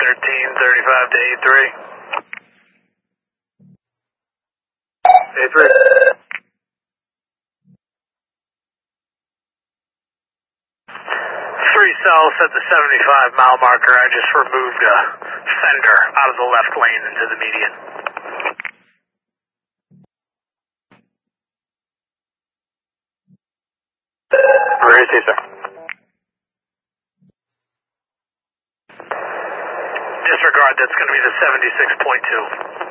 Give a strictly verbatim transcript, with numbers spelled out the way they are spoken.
thirteen thirty-five to A three. A three. Three south at the seventy-five mile marker. I just removed a fender out of the left lane into the median. Where is he, sir? Disregard, that's going to be the seventy-six point two.